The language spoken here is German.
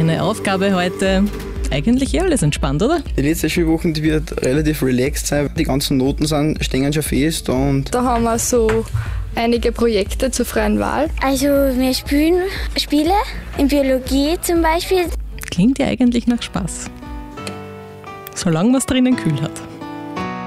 deine Aufgabe heute? Eigentlich alles entspannt, oder? Die letzte Schulwoche, die wird relativ relaxed sein. Die ganzen Noten stehen schon fest. Und da haben wir so einige Projekte zur freien Wahl. Also wir spielen Spiele, in Biologie zum Beispiel. Klingt ja eigentlich nach Spaß. Solange man es drinnen kühl hat.